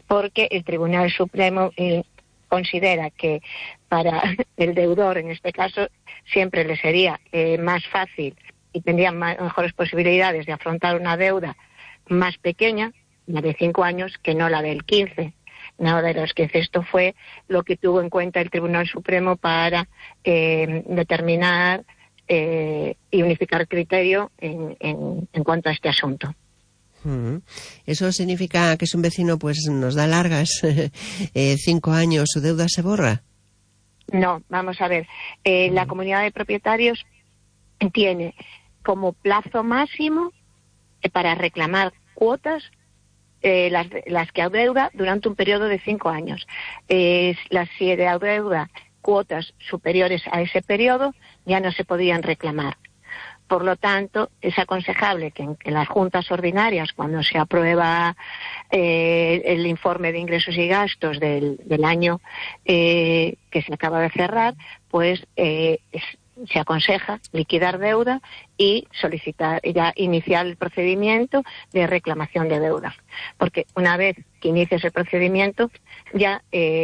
porque el Tribunal Supremo considera que para el deudor, en este caso, siempre le sería más fácil y tendría mejores posibilidades de afrontar una deuda más pequeña, la de 5 años, que no la del 15. No, de los 15. Esto fue lo que tuvo en cuenta el Tribunal Supremo para determinar y unificar criterio en cuanto a este asunto. ¿Eso significa que si un vecino pues nos da largas 5 años, su deuda se borra? No, vamos a ver. La comunidad de propietarios tiene como plazo máximo para reclamar cuotas las que adeuda durante un periodo de 5 años. Si adeuda cuotas superiores a ese periodo, ya no se podían reclamar. Por lo tanto, es aconsejable que en las juntas ordinarias, cuando se aprueba el informe de ingresos y gastos del año que se acaba de cerrar, pues se aconseja liquidar deuda y iniciar el procedimiento de reclamación de deuda. Porque una vez que inicies el procedimiento, ya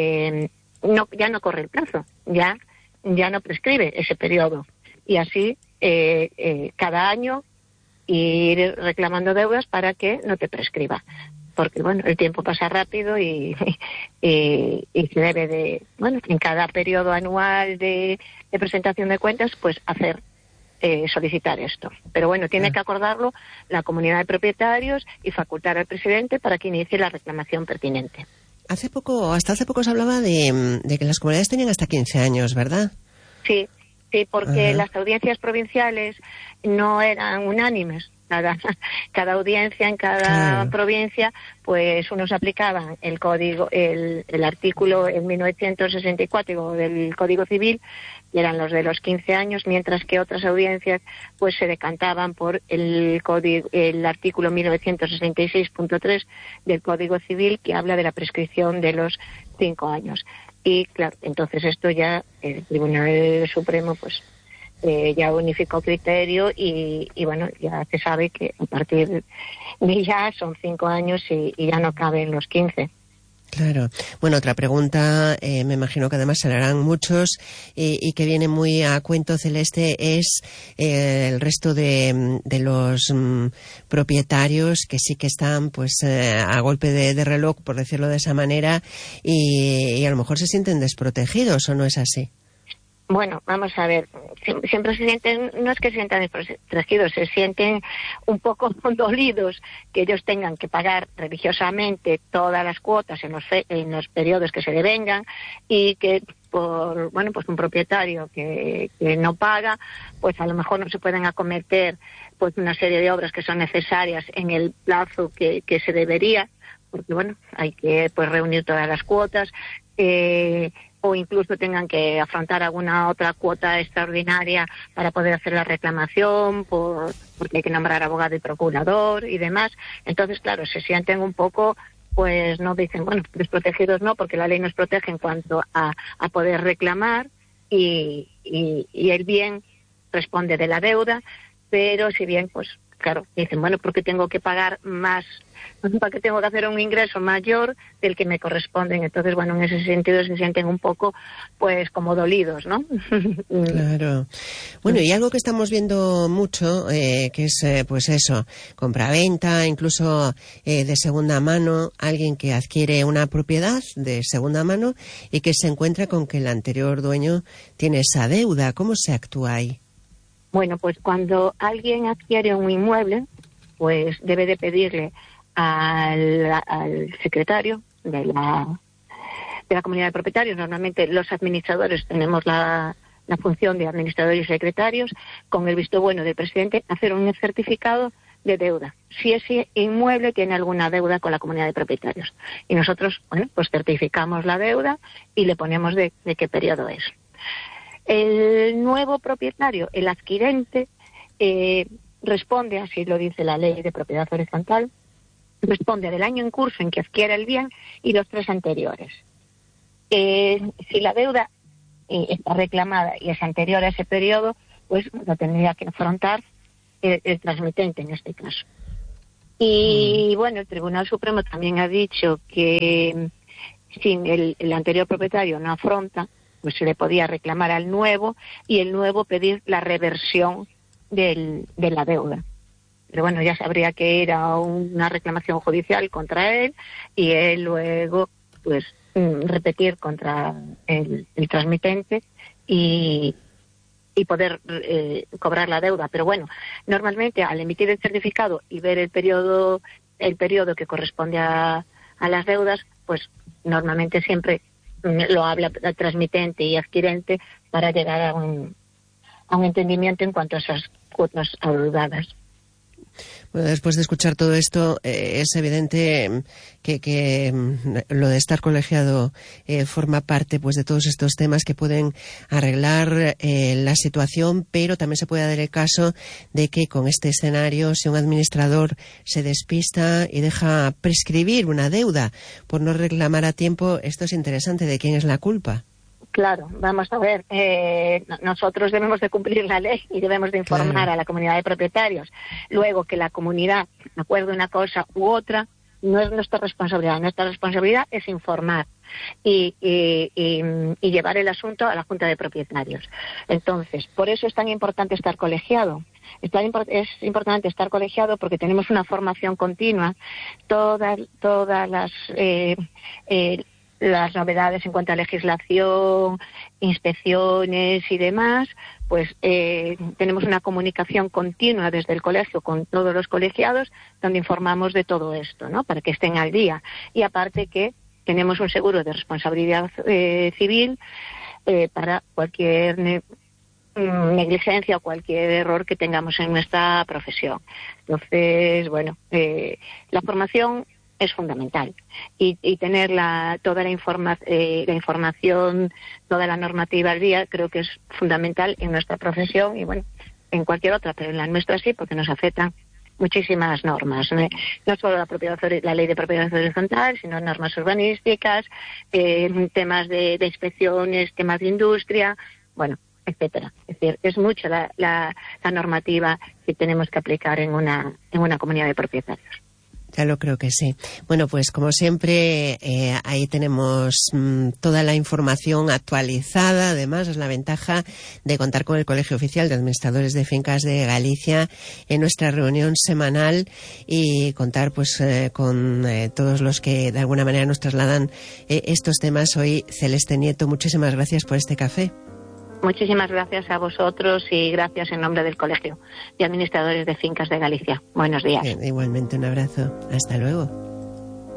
no corre el plazo, ya no prescribe ese periodo. Y así cada año ir reclamando deudas para que no te prescriba, porque bueno, el tiempo pasa rápido y se debe de, bueno, en cada periodo anual de presentación de cuentas, pues solicitar esto. Pero bueno, tiene que acordarlo la comunidad de propietarios y facultar al presidente para que inicie la reclamación pertinente. Hasta hace poco se hablaba de que las comunidades tenían hasta 15 años, ¿verdad? Sí, porque las audiencias provinciales no eran unánimes. Cada audiencia en cada provincia, pues unos aplicaban el código, el artículo en 1964 del Código Civil, y eran los de los 15 años, mientras que otras audiencias pues se decantaban por el artículo 1966.3 del Código Civil, que habla de la prescripción de los 5 años. Y claro, entonces esto ya el Tribunal Supremo pues ya unificó criterio y bueno, ya se sabe que a partir de ya son 5 años y ya no caben los 15. Claro. Bueno, otra pregunta, me imagino que además se le harán muchos y que viene muy a cuento, Celeste, es el resto de los propietarios que sí que están pues a golpe de reloj, por decirlo de esa manera, y a lo mejor se sienten desprotegidos, ¿o no es así? Bueno, vamos a ver, siempre se sienten, no es que se sientan desprotegidos, se sienten un poco dolidos que ellos tengan que pagar religiosamente todas las cuotas en los periodos que se devengan, y que pues un propietario que no paga, pues a lo mejor no se pueden acometer pues una serie de obras que son necesarias en el plazo que se debería, porque bueno, hay que pues reunir todas las cuotas, o incluso tengan que afrontar alguna otra cuota extraordinaria para poder hacer la reclamación, porque hay que nombrar abogado y procurador y demás. Entonces, claro, se sienten un poco, pues no dicen, bueno, desprotegidos no, porque la ley nos protege en cuanto a poder reclamar y el bien responde de la deuda, pero si bien, pues claro, dicen, bueno, porque tengo que pagar más, porque tengo que hacer un ingreso mayor del que me corresponde. Entonces, bueno, en ese sentido se sienten un poco, pues, como dolidos, ¿no? Claro. Bueno, y algo que estamos viendo mucho, que es, pues eso, compraventa, incluso de segunda mano, alguien que adquiere una propiedad de segunda mano y que se encuentra con que el anterior dueño tiene esa deuda. ¿Cómo se actúa ahí? Bueno, pues cuando alguien adquiere un inmueble, pues debe de pedirle al secretario de la comunidad de propietarios. Normalmente los administradores tenemos la función de administradores y secretarios, con el visto bueno del presidente, hacer un certificado de deuda, si ese inmueble tiene alguna deuda con la comunidad de propietarios. Y nosotros, bueno, pues certificamos la deuda y le ponemos de qué periodo es. El nuevo propietario, el adquirente, responde, así lo dice la ley de propiedad horizontal, responde del año en curso en que adquiere el bien y los 3 anteriores. Si la deuda está reclamada y es anterior a ese periodo, pues lo tendría que afrontar el transmitente en este caso. Y bueno, el Tribunal Supremo también ha dicho que si el anterior propietario no afronta, pues se le podía reclamar al nuevo y el nuevo pedir la reversión de la deuda. Pero bueno, ya sabría que era una reclamación judicial contra él y él luego pues repetir contra el transmitente y poder cobrar la deuda. Pero bueno, normalmente al emitir el certificado y ver el periodo que corresponde a las deudas, pues normalmente siempre lo habla el transmitente y adquirente para llegar a un entendimiento en cuanto a esas cuotas adeudadas. Bueno, después de escuchar todo esto, es evidente que lo de estar colegiado forma parte pues de todos estos temas que pueden arreglar la situación, pero también se puede dar el caso de que con este escenario, si un administrador se despista y deja prescribir una deuda por no reclamar a tiempo, esto es interesante. ¿De quién es la culpa? Claro, vamos a ver, nosotros debemos de cumplir la ley y debemos de informar a la comunidad de propietarios. Luego, que la comunidad acuerde una cosa u otra no es nuestra responsabilidad. Nuestra responsabilidad es informar y llevar el asunto a la Junta de Propietarios. Entonces, por eso es tan importante estar colegiado. Es importante estar colegiado porque tenemos una formación continua. Todas las novedades en cuanto a legislación, inspecciones y demás, pues tenemos una comunicación continua desde el colegio con todos los colegiados donde informamos de todo esto, ¿no? Para que estén al día. Y aparte que tenemos un seguro de responsabilidad civil para cualquier negligencia o cualquier error que tengamos en nuestra profesión. Entonces, bueno, la formación es fundamental y tener toda la información, toda la normativa al día, creo que es fundamental en nuestra profesión y bueno, en cualquier otra, pero en la nuestra sí, porque nos afectan muchísimas normas, no solo la ley de propiedad horizontal, sino normas urbanísticas, temas de inspecciones, temas de industria, bueno, etcétera. Es decir, es mucho la normativa que tenemos que aplicar en una comunidad de propietarios. Ya lo creo que sí. Bueno, pues como siempre, ahí tenemos toda la información actualizada. Además, es la ventaja de contar con el Colegio Oficial de Administradores de Fincas de Galicia en nuestra reunión semanal y contar pues con todos los que de alguna manera nos trasladan estos temas. Hoy, Celeste Nieto, muchísimas gracias por este café. Muchísimas gracias a vosotros y gracias en nombre del Colegio de Administradores de Fincas de Galicia. Buenos días. Igualmente, un abrazo. Hasta luego.